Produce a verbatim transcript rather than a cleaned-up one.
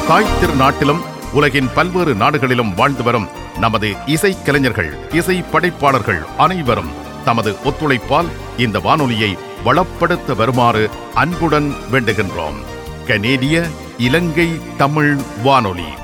தாய் திருநாட்டிலும் உலகின் பல்வேறு நாடுகளிலும் வாழ்ந்து வரும் நமது இசை கலைஞர்கள், இசை படைப்பாளர்கள் அனைவரும் தமது ஒத்துழைப்பால் இந்த வானொலியை வளப்படுத்த வருமாறு அன்புடன் வேண்டுகின்றோம். கனேடிய இலங்கை தமிழ் வானொலி.